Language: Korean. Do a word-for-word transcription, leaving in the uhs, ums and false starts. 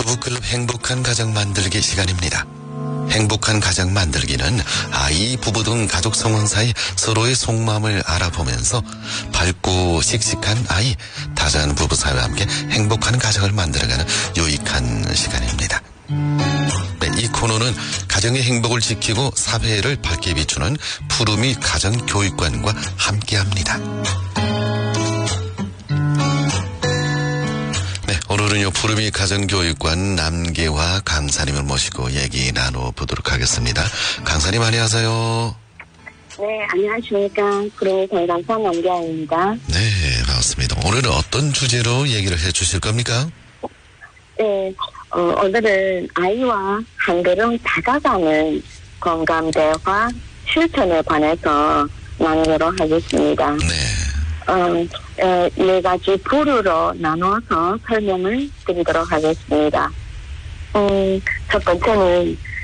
부부클럽 행복한 가정 만들기 시간입니다. 행복한 가정 만들기는 아이, 부부 등 가족 성원 사이 서로의 속마음을 알아보면서 밝고 씩씩한 아이, 다정한 부부 사이와 함께 행복한 가정을 만들어가는 유익한 시간입니다. 네, 이 코너는 가정의 행복을 지키고 사회를 밝게 비추는 푸르미 가정교육관과 함께합니다. 네, 오늘은요 푸르미 가정교육관 남계화 강사님을 모시고 얘기 나눠보도록 하겠습니다. 강사님 안녕하세요. 네, 안녕하십니까. 푸르미 건강사 남계화입니다. 네, 반갑습니다. 오늘은 어떤 주제로 얘기를 해주실 겁니까? 네, 어, 오늘은 아이와 한 걸음 다가가는 공감대화 실천에 관해서 나누도록 하겠습니다. 네. 어, 에, 네 가지 부류로 나누어서 설명을 드리도록 하겠습니다. 음, 첫 번째는